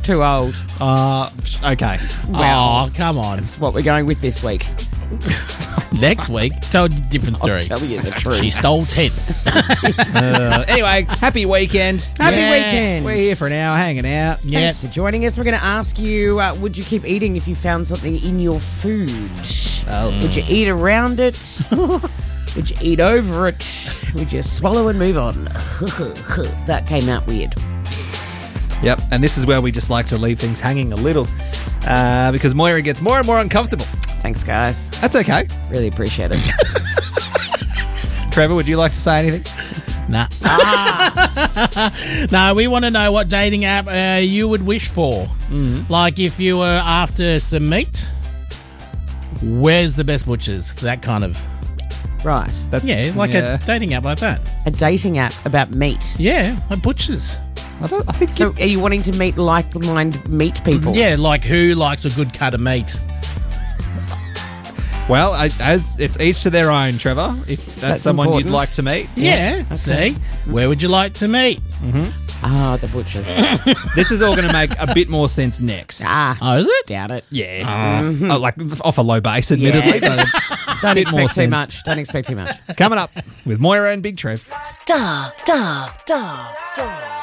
too old. Okay. Oh, come on. That's what we're going with this week. Next week, tell a different story. I'll tell you the truth. She stole tents. Anyway, happy weekend. Happy Yeah. weekend. We're here for an hour hanging out. Yeah. Thanks for joining us. We're going to ask you, would you keep eating if you found something in your food? Would you eat around it? Would you eat over it? Would you swallow and move on? That came out weird. Yep, and this is where we just like to leave things hanging a little because Moira gets more and more uncomfortable. Thanks, guys. That's okay. Really appreciate it. Trevor, would you like to say anything? Nah. No, we want to know what dating app you would wish for. Like if you were after some meat, where's the best butchers? That kind of. Right. Yeah, like a dating app like that. A dating app about meat. Yeah, like butchers. I think So are you wanting to meet like-minded meat people? Yeah, like who likes a good cut of meat? Well, as it's each to their own, Trevor. If that's someone important. you'd like to meet. Yeah, see? Where would you like to meet? Ah, the butchers. This is all going to make a bit more sense next. Oh, is it? Doubt it. Yeah. Like off a low base, admittedly. But Don't bit more expect too sense. much. Don't expect too much. coming up with Moira and Big Trev. Star.